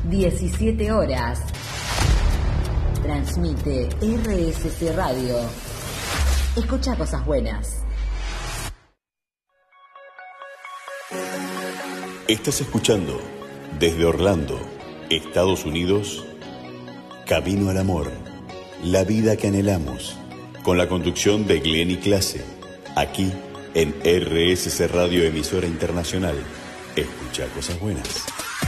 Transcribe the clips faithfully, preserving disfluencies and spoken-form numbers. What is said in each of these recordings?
diecisiete horas. Transmite R S C Radio. Escucha cosas buenas. Estás escuchando desde Orlando, Estados Unidos, Camino al Amor, la vida que anhelamos, con la conducción de Glenny Clase, aquí en R S C Radio, emisora internacional. Escucha cosas buenas.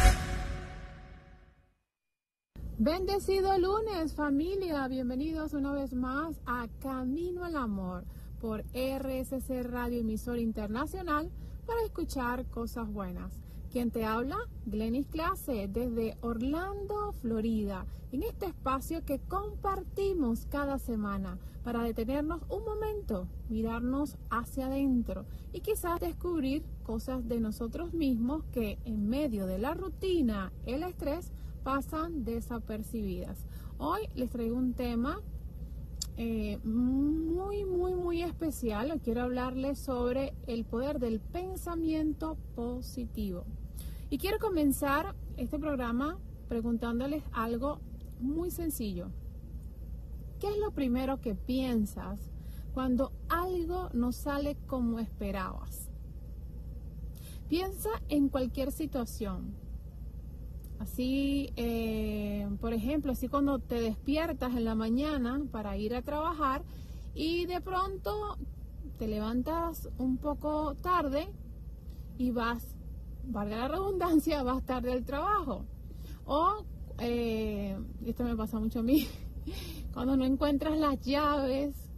Bendecido lunes, familia. Bienvenidos una vez más a Camino al Amor por R S C Radio, emisora internacional, para escuchar cosas buenas. ¿Quién te habla? Glenny Clase, desde Orlando, Florida, en este espacio que compartimos cada semana para detenernos un momento, mirarnos hacia adentro y quizás descubrir cosas de nosotros mismos que en medio de la rutina, el estrés, pasan desapercibidas. Hoy les traigo un tema eh, muy, muy, muy especial. Hoy quiero hablarles sobre el poder del pensamiento positivo. Y quiero comenzar este programa preguntándoles algo muy sencillo. ¿Qué es lo primero que piensas cuando algo no sale como esperabas? Piensa en cualquier situación. Así, eh, por ejemplo, así cuando te despiertas en la mañana para ir a trabajar y de pronto te levantas un poco tarde y vas, valga la redundancia, vas tarde al trabajo. O, eh, esto me pasa mucho a mí, cuando no encuentras las llaves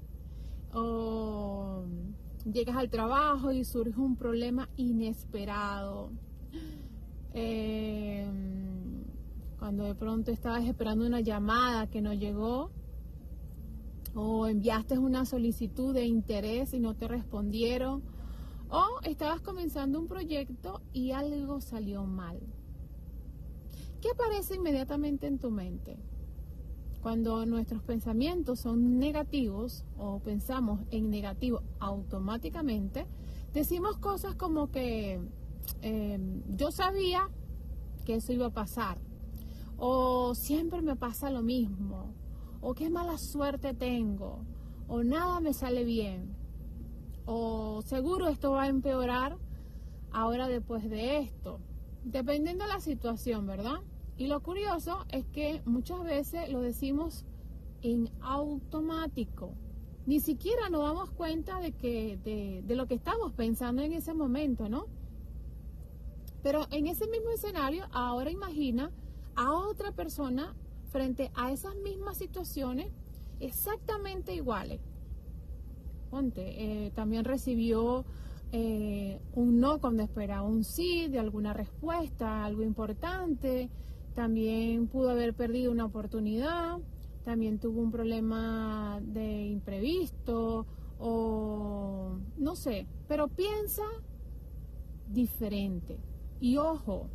o llegas al trabajo y surge un problema inesperado. Eh, cuando de pronto estabas esperando una llamada que no llegó, o enviaste una solicitud de interés y no te respondieron, o estabas comenzando un proyecto y algo salió mal. ¿Qué aparece inmediatamente en tu mente? Cuando nuestros pensamientos son negativos o pensamos en negativo automáticamente, decimos cosas como que eh, yo sabía que eso iba a pasar, o siempre me pasa lo mismo, o qué mala suerte tengo, o nada me sale bien, o seguro esto va a empeorar ahora después de esto, dependiendo de la situación, ¿verdad? Y lo curioso es que muchas veces lo decimos en automático, ni siquiera nos damos cuenta de que de, de lo que estamos pensando en ese momento, ¿no? Pero en ese mismo escenario, ahora imagina a otra persona frente a esas mismas situaciones exactamente iguales. Ponte, eh, también recibió eh, un no cuando esperaba un sí de alguna respuesta, algo importante. También pudo haber perdido una oportunidad. También tuvo un problema de imprevisto o no sé, pero piensa diferente. Y ojo,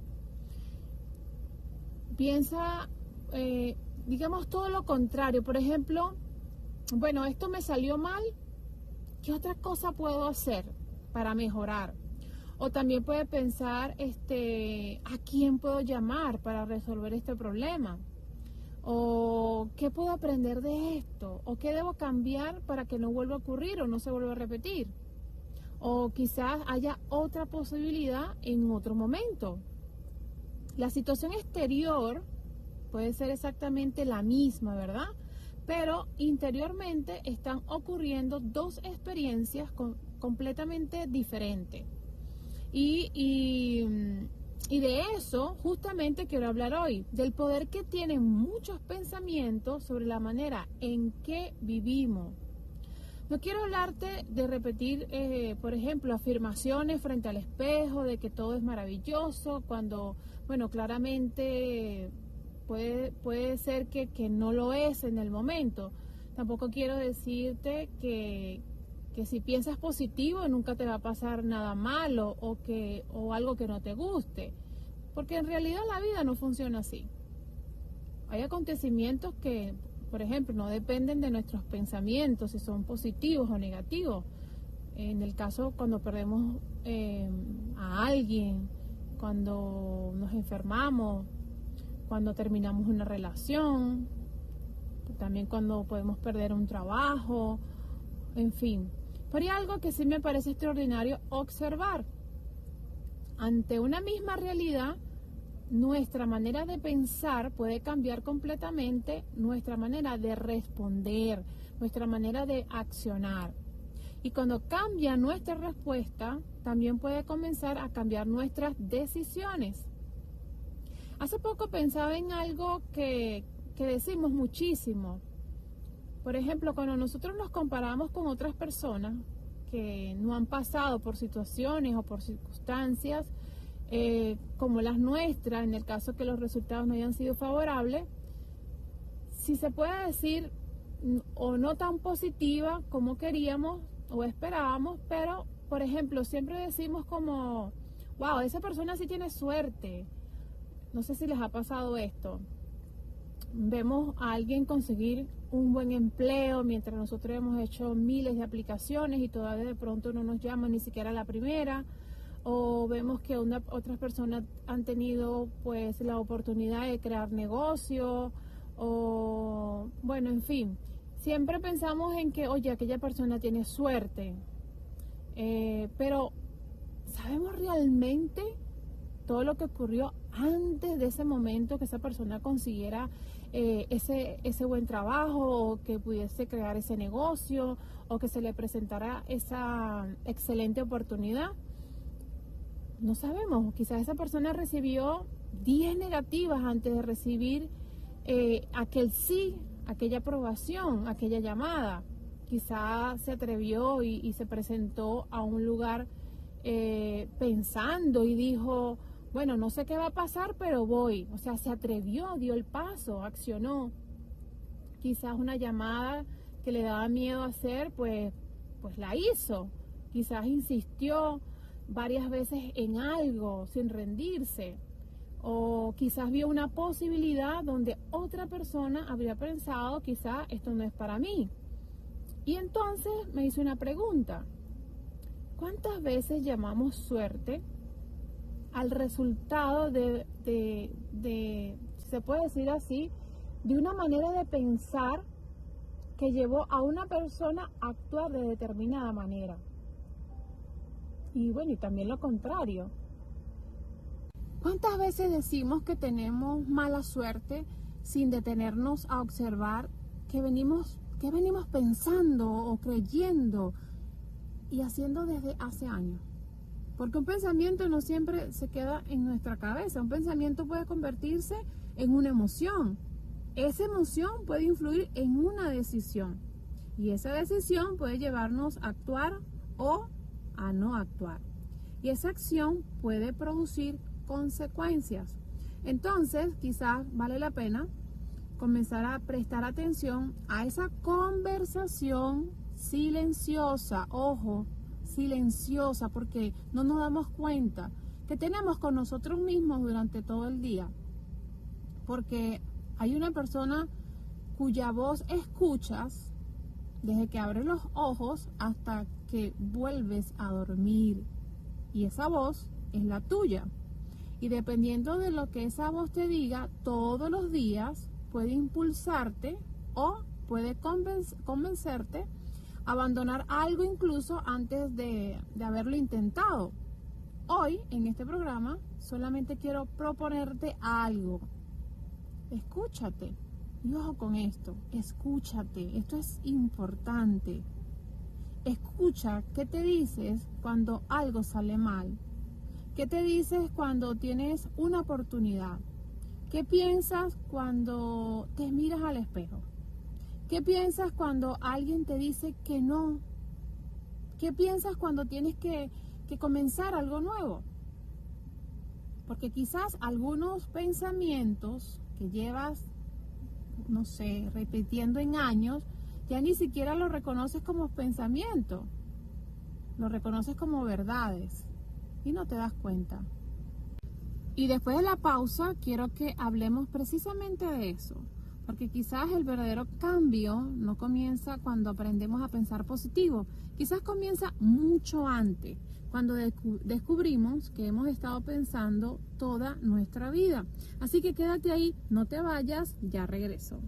piensa, eh, digamos, todo lo contrario. Por ejemplo, bueno, esto me salió mal, ¿qué otra cosa puedo hacer para mejorar? O también puede pensar, este, ¿a quién puedo llamar para resolver este problema? O ¿qué puedo aprender de esto? O ¿qué debo cambiar para que no vuelva a ocurrir o no se vuelva a repetir? O quizás haya otra posibilidad en otro momento. La situación exterior puede ser exactamente la misma, ¿verdad? Pero interiormente están ocurriendo dos experiencias con, completamente diferentes. Y, y, y de eso justamente quiero hablar hoy, del poder que tienen muchos pensamientos sobre la manera en que vivimos. No quiero hablarte de repetir, eh, por ejemplo, afirmaciones frente al espejo, de que todo es maravilloso, cuando, bueno, claramente puede, puede ser que, que no lo es en el momento. Tampoco quiero decirte que, que si piensas positivo nunca te va a pasar nada malo o, que, o algo que no te guste, porque en realidad la vida no funciona así. Hay acontecimientos que, por ejemplo, no dependen de nuestros pensamientos, si son positivos o negativos. En el caso cuando perdemos eh, a alguien, cuando nos enfermamos, cuando terminamos una relación, también cuando podemos perder un trabajo, en fin. Pero hay algo que sí me parece extraordinario observar. Ante una misma realidad, nuestra manera de pensar puede cambiar completamente nuestra manera de responder, nuestra manera de accionar. Y cuando cambia nuestra respuesta, también puede comenzar a cambiar nuestras decisiones. Hace poco pensaba en algo que, que decimos muchísimo. Por ejemplo, cuando nosotros nos comparamos con otras personas que no han pasado por situaciones o por circunstancias eh, como las nuestras, en el caso que los resultados no hayan sido favorables, si se puede decir o no tan positiva como queríamos o esperábamos, pero por ejemplo siempre decimos como, wow, esa persona sí tiene suerte. No sé si les ha pasado esto. Vemos a alguien conseguir un buen empleo mientras nosotros hemos hecho miles de aplicaciones y todavía de pronto no nos llaman ni siquiera a la primera, o vemos que una, otras personas han tenido pues la oportunidad de crear negocio, o bueno, en fin, siempre pensamos en que, oye, aquella persona tiene suerte, eh, pero ¿sabemos realmente todo lo que ocurrió antes de ese momento que esa persona consiguiera eh, ese, ese buen trabajo, o que pudiese crear ese negocio, o que se le presentara esa excelente oportunidad? No sabemos. Quizás esa persona recibió diez negativas antes de recibir eh, aquel sí, aquella aprobación, aquella llamada. Quizás se atrevió y, y se presentó a un lugar eh, pensando y dijo, bueno, no sé qué va a pasar, pero voy. O sea, se atrevió, dio el paso, accionó. Quizás una llamada que le daba miedo hacer, pues, pues la hizo. Quizás insistió varias veces en algo sin rendirse. O quizás vio una posibilidad donde otra persona habría pensado, quizás esto no es para mí. Y entonces me hizo una pregunta. ¿Cuántas veces llamamos suerte al resultado de, de, de, si se puede decir así, de una manera de pensar que llevó a una persona a actuar de determinada manera? Y bueno, y también lo contrario. ¿Cuántas veces decimos que tenemos mala suerte sin detenernos a observar qué venimos, qué venimos pensando o creyendo y haciendo desde hace años? Porque un pensamiento no siempre se queda en nuestra cabeza. Un pensamiento puede convertirse en una emoción. Esa emoción puede influir en una decisión. Y esa decisión puede llevarnos a actuar o a no actuar. Y esa acción puede producir consecuencias. Entonces, quizás vale la pena comenzar a prestar atención a esa conversación silenciosa. Ojo, silenciosa, porque no nos damos cuenta que tenemos con nosotros mismos durante todo el día, porque hay una persona cuya voz escuchas desde que abres los ojos hasta que vuelves a dormir, y esa voz es la tuya, y dependiendo de lo que esa voz te diga todos los días puede impulsarte o puede convenc- convencerte abandonar algo incluso antes de, de haberlo intentado. Hoy, en este programa, solamente quiero proponerte algo. Escúchate. Y ojo con esto, escúchate. Esto es importante. Escucha qué te dices cuando algo sale mal. ¿Qué te dices cuando tienes una oportunidad? ¿Qué piensas cuando te miras al espejo? ¿Qué piensas cuando alguien te dice que no? ¿Qué piensas cuando tienes que, que comenzar algo nuevo? Porque quizás algunos pensamientos que llevas, no sé, repitiendo en años, ya ni siquiera los reconoces como pensamientos. Los reconoces como verdades y no te das cuenta. Y después de la pausa, quiero que hablemos precisamente de eso. Porque quizás el verdadero cambio no comienza cuando aprendemos a pensar positivo. Quizás comienza mucho antes, cuando descu- descubrimos que hemos estado pensando toda nuestra vida. Así que quédate ahí, no te vayas, ya regreso.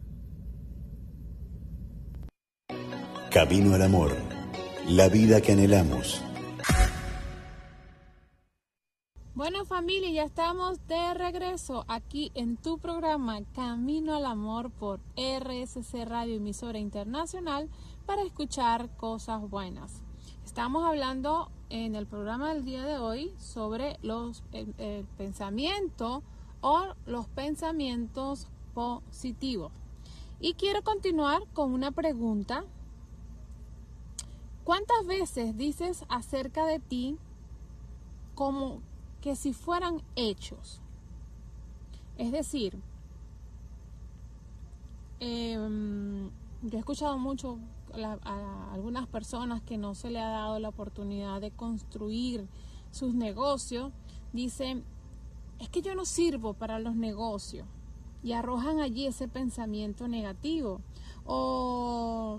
Camino al amor, la vida que anhelamos. Bueno, familia, ya estamos de regreso aquí en tu programa Camino al Amor por R S C Radio, emisora internacional, para escuchar cosas buenas. Estamos hablando en el programa del día de hoy sobre los el, el pensamiento o los pensamientos positivos. Y quiero continuar con una pregunta. ¿Cuántas veces dices acerca de ti como que si fueran hechos? Es decir, eh, yo he escuchado mucho la, a algunas personas que no se le ha dado la oportunidad de construir sus negocios. Dicen, es que yo no sirvo para los negocios, y arrojan allí ese pensamiento negativo. O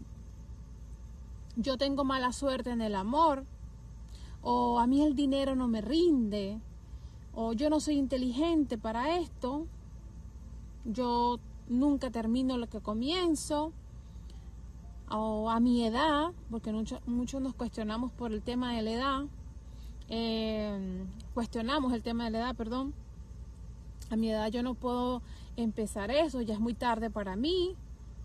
yo tengo mala suerte en el amor, o a mí el dinero no me rinde, o yo no soy inteligente para esto, yo nunca termino lo que comienzo, o a mi edad, porque muchos mucho nos cuestionamos por el tema de la edad, eh, cuestionamos el tema de la edad, perdón, a mi edad yo no puedo empezar eso, ya es muy tarde para mí,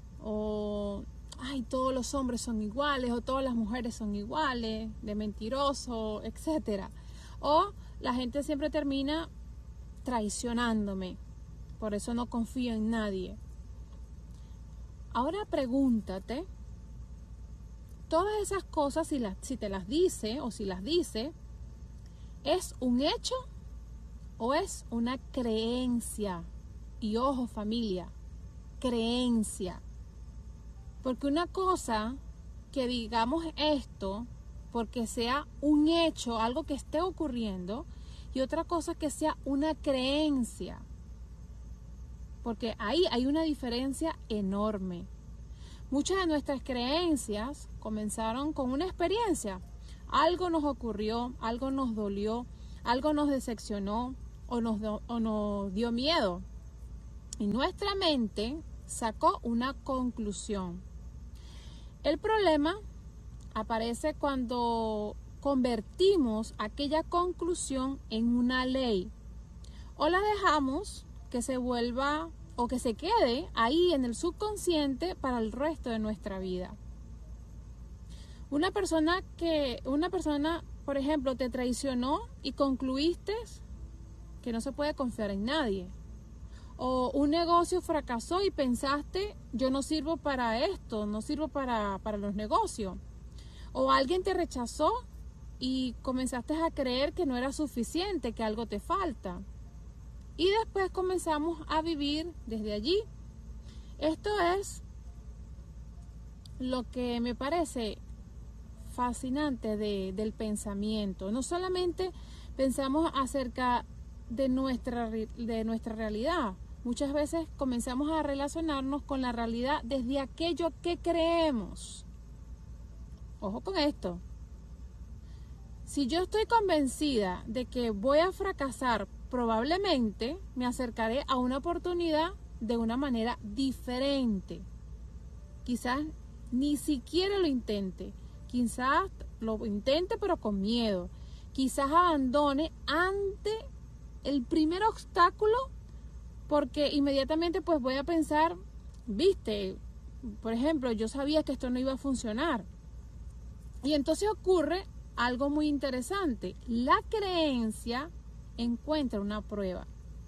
o ay, todos los hombres son iguales, o todas las mujeres son iguales, de mentiroso, etcétera. O la gente siempre termina traicionándome, por eso no confío en nadie. Ahora pregúntate, todas esas cosas, si, las, si te las dice o si las dice, ¿es un hecho o es una creencia? Y ojo, familia, creencia. Porque una cosa que digamos esto porque sea un hecho, algo que esté ocurriendo, y otra cosa que sea una creencia. Porque ahí hay una diferencia enorme. Muchas de nuestras creencias comenzaron con una experiencia. Algo nos ocurrió, algo nos dolió, algo nos decepcionó o nos, do, o nos dio miedo. Y nuestra mente sacó una conclusión. El problema aparece cuando convertimos aquella conclusión en una ley o la dejamos que se vuelva o que se quede ahí en el subconsciente para el resto de nuestra vida. Una persona que, una persona, por ejemplo, te traicionó y concluiste que no se puede confiar en nadie. O un negocio fracasó y pensaste, yo no sirvo para esto, no sirvo para, para los negocios. O alguien te rechazó y comenzaste a creer que no era suficiente, que algo te falta. Y después comenzamos a vivir desde allí. Esto es lo que me parece fascinante de, del pensamiento. No solamente pensamos acerca de nuestra, de nuestra realidad. Muchas veces comenzamos a relacionarnos con la realidad desde aquello que creemos. Ojo con esto. Si yo estoy convencida de que voy a fracasar, probablemente me acercaré a una oportunidad de una manera diferente. Quizás ni siquiera lo intente. Quizás lo intente pero con miedo. Quizás abandone ante el primer obstáculo porque inmediatamente pues voy a pensar, viste, por ejemplo, yo sabía que esto no iba a funcionar. Y entonces ocurre algo muy interesante. La creencia encuentra una prueba.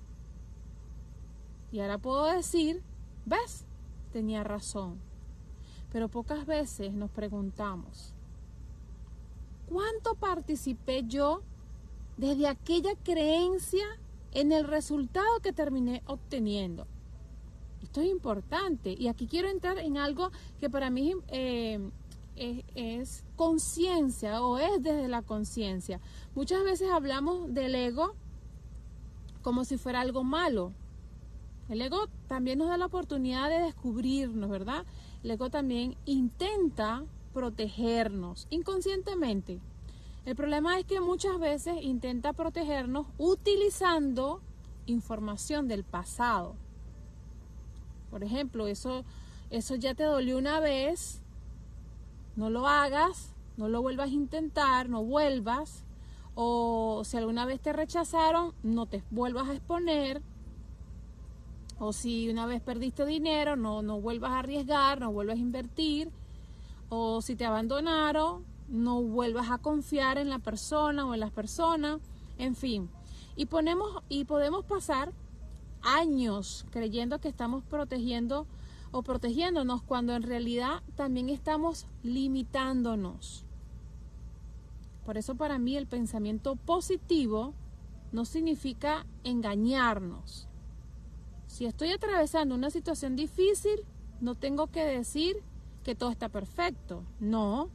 Y ahora puedo decir, ¿ves? Tenía razón. Pero pocas veces nos preguntamos, ¿cuánto participé yo desde aquella creencia en el resultado que terminé obteniendo? Esto es importante. Y aquí quiero entrar en algo que para mí eh, es, es conciencia o es desde la conciencia. Muchas veces hablamos del ego como si fuera algo malo. El ego también nos da la oportunidad de descubrirnos, ¿verdad? El ego también intenta protegernos inconscientemente. El problema es que muchas veces intenta protegernos utilizando información del pasado. Por ejemplo, eso, eso ya te dolió una vez, no lo hagas, no lo vuelvas a intentar, no vuelvas. O si alguna vez te rechazaron, no te vuelvas a exponer. O si una vez perdiste dinero, no, no vuelvas a arriesgar, no vuelvas a invertir. O si te abandonaron, no vuelvas a confiar en la persona o en las personas. En fin. Y, ponemos, y podemos pasar años creyendo que estamos protegiendo o protegiéndonos cuando en realidad también estamos limitándonos. Por eso para mí el pensamiento positivo no significa engañarnos. Si estoy atravesando una situación difícil, no tengo que decir que todo está perfecto. No.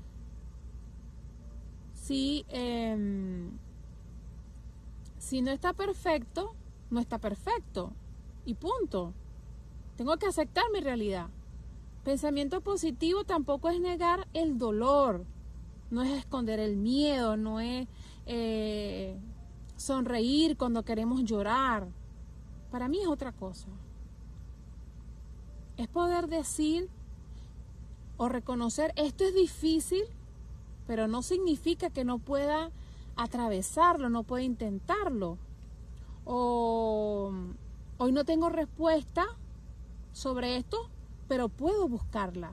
Si, eh, si no está perfecto, no está perfecto. Y punto. Tengo que aceptar mi realidad. Pensamiento positivo tampoco es negar el dolor. No es esconder el miedo, no es eh, sonreír cuando queremos llorar. Para mí es otra cosa. Es poder decir o reconocer, esto es difícil, pero no significa que no pueda atravesarlo, no pueda intentarlo. O hoy no tengo respuesta sobre esto, pero puedo buscarla.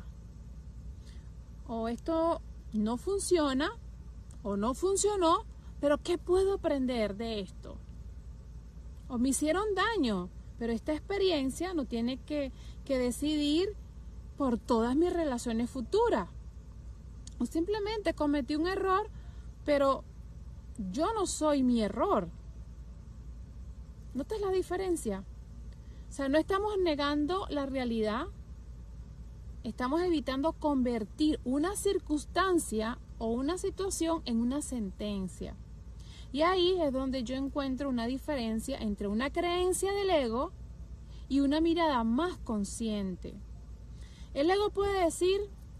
O esto no funciona o no funcionó, pero ¿qué puedo aprender de esto? O me hicieron daño, pero esta experiencia no tiene que, que decidir por todas mis relaciones futuras. O simplemente cometí un error, pero yo no soy mi error. ¿Notas la diferencia? O sea, no estamos negando la realidad. Estamos evitando convertir una circunstancia o una situación en una sentencia. Y ahí es donde yo encuentro una diferencia entre una creencia del ego y una mirada más consciente. El ego puede decir,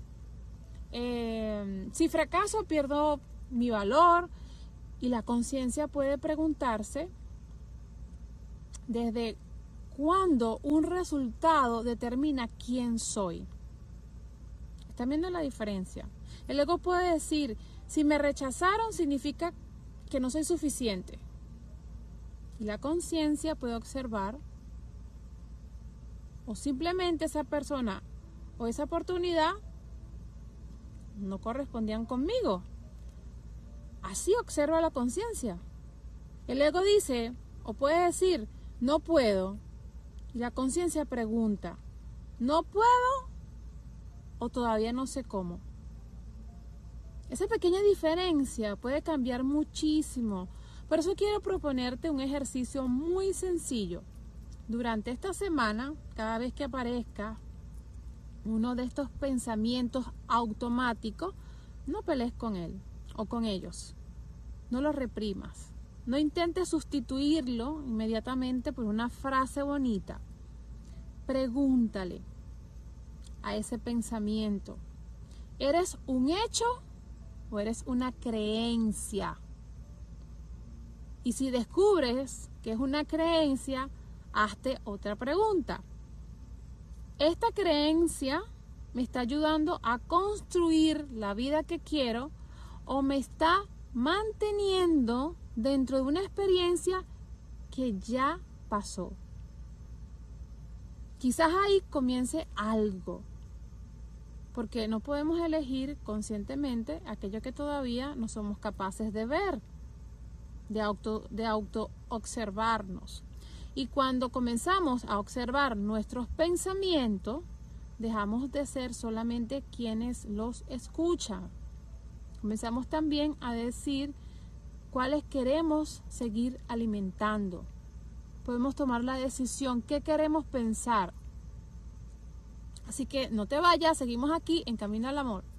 eh, si fracaso pierdo mi valor, y la conciencia puede preguntarse desde cuándo un resultado determina quién soy. ¿Están viendo la diferencia? El ego puede decir, si me rechazaron significa que no soy suficiente. Y la conciencia puede observar, o simplemente esa persona o esa oportunidad no correspondían conmigo. Así observa la conciencia. El ego dice, o puede decir, no puedo. Y la conciencia pregunta, ¿no puedo? O todavía no sé cómo. Esa pequeña diferencia puede cambiar muchísimo. Por eso quiero proponerte un ejercicio muy sencillo. Durante esta semana, cada vez que aparezca uno de estos pensamientos automáticos, no pelees con él o con ellos. No los reprimas. No intentes sustituirlo inmediatamente por una frase bonita. Pregúntale a ese pensamiento, ¿eres un hecho o eres una creencia? Y si descubres que es una creencia, hazte otra pregunta. ¿Esta creencia me está ayudando a construir la vida que quiero o me está manteniendo dentro de una experiencia que ya pasó? Quizás ahí comience algo, porque no podemos elegir conscientemente aquello que todavía no somos capaces de ver, de auto, de auto observarnos. Y cuando comenzamos a observar nuestros pensamientos, dejamos de ser solamente quienes los escuchan. Comenzamos también a decir cuáles queremos seguir alimentando. Podemos tomar la decisión, qué queremos pensar. Así que no te vayas, seguimos aquí en Camino al Amor.